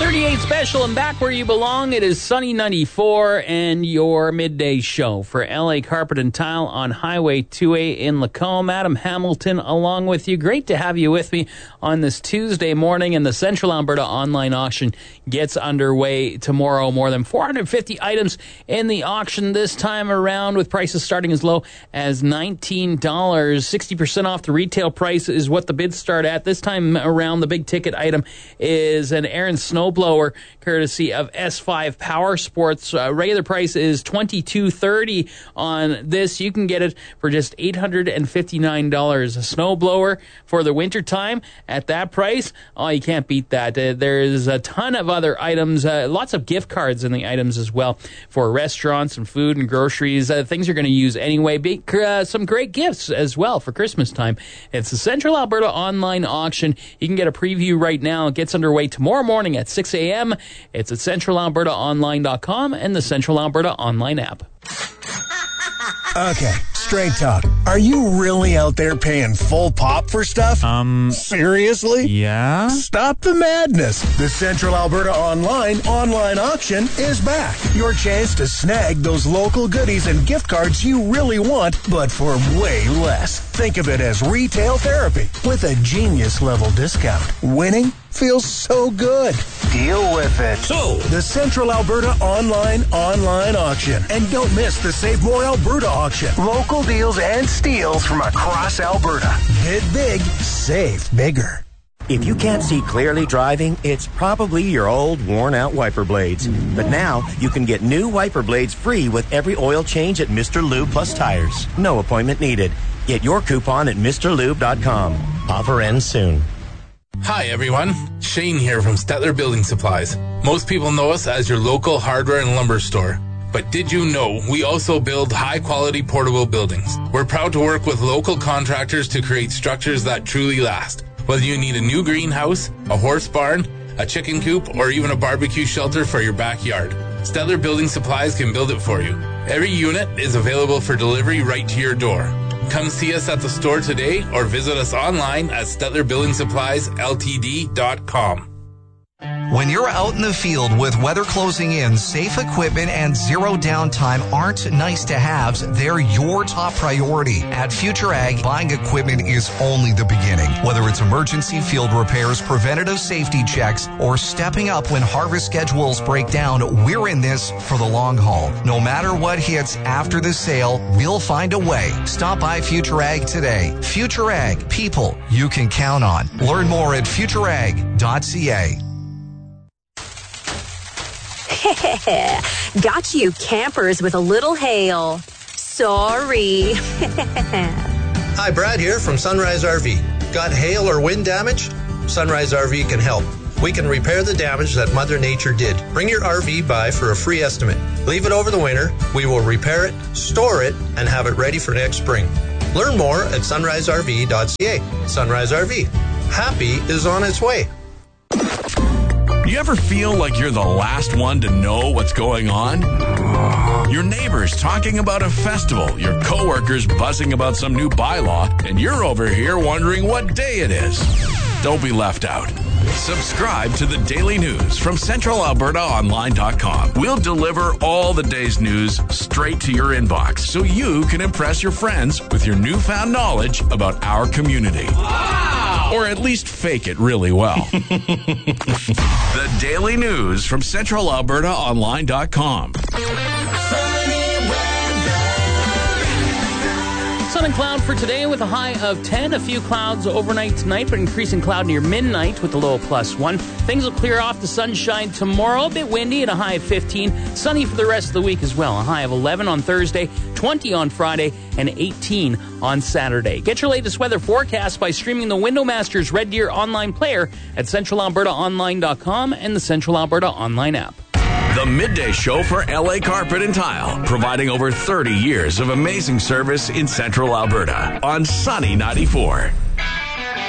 38 special and back where you belong. It is Sunny 94 and your midday show for LA Carpet and Tile on Highway 2A in Lacombe. Adam Hamilton along with you. Great to have you with me on this Tuesday morning. And the Central Alberta online auction gets underway tomorrow. More than 450 items in the auction this time around, with prices starting as low as $19. 60% off the retail price is what the bids start at. This time around, the big ticket item is an Aaron snowblower courtesy of S5 Power Sports. Regular price is $22.30 on this. You can get it for just $859. A snowblower for the winter time at that price. Oh, you can't beat that. There's a ton of other items, lots of gift cards in the items as well for restaurants and food and groceries, things you're going to use anyway. Some great gifts as well for Christmas time. It's the Central Alberta online auction. You can get a preview right now. It gets underway tomorrow morning at 6 a.m. It's at centralalbertaonline.com and the Central Alberta online app. Okay, straight talk. Are you really out there paying full pop for stuff? Seriously? Yeah? Stop the madness. The Central Alberta online auction is back. Your chance to snag those local goodies and gift cards you really want, but for way less. Think of it as retail therapy with a genius-level discount. Winning feels so good. Deal with it. So, the Central Alberta online auction. And don't miss the Save More Alberta auction. Local deals and steals from across Alberta. Bid big, save bigger. If you can't see clearly driving, it's probably your old, worn-out wiper blades. But now, you can get new wiper blades free with every oil change at Mr. Lube Plus Tires. No appointment needed. Get your coupon at MrLube.com. Offer ends soon. Hi everyone, Shane here from Stettler Building Supplies. Most people know us as your local hardware and lumber store. But did you know we also build high-quality portable buildings? We're proud to work with local contractors to create structures that truly last. Whether you need a new greenhouse, a horse barn, a chicken coop, or even a barbecue shelter for your backyard, Stettler Building Supplies can build it for you. Every unit is available for delivery right to your door. Come see us at the store today or visit us online at StettlerBuildingSuppliesLTD.com. When you're out in the field with weather closing in, safe equipment and zero downtime aren't nice to haves. They're your top priority. At Future Ag, buying equipment is only the beginning. Whether it's emergency field repairs, preventative safety checks, or stepping up when harvest schedules break down, we're in this for the long haul. No matter what hits after the sale, we'll find a way. Stop by Future Ag today. Future Ag, people you can count on. Learn more at futureag.ca. Got you campers with a little hail. Sorry. Hi, Brad here from Sunrise RV. Got hail or wind damage? Sunrise RV can help. We can repair the damage that Mother Nature did. Bring your RV by for a free estimate. Leave it over the winter. We will repair it, store it, and have it ready for next spring. Learn more at sunriserv.ca. Sunrise RV. Happy is on its way. You ever feel like you're the last one to know what's going on? Your neighbors talking about a festival, your coworkers buzzing about some new bylaw, and you're over here wondering what day it is. Don't be left out. Subscribe to the daily news from CentralAlbertaOnline.com. We'll deliver all the day's news straight to your inbox so you can impress your friends with your newfound knowledge about our community. Wow! Or at least fake it really well. The daily news from CentralAlbertaOnline.com. Sun and cloud for today with a high of 10. A few clouds overnight tonight, but increasing cloud near midnight with a low of +1. Things will clear off, the sunshine tomorrow. A bit windy and a high of 15. Sunny for the rest of the week as well. A high of 11 on Thursday, 20 on Friday, and 18 on Saturday. Get your latest weather forecast by streaming the Windowmasters Red Deer online player at CentralAlbertaOnline.com and the Central Alberta online app. The midday show for LA Carpet and Tile, providing over 30 years of amazing service in Central Alberta on Sunny 94.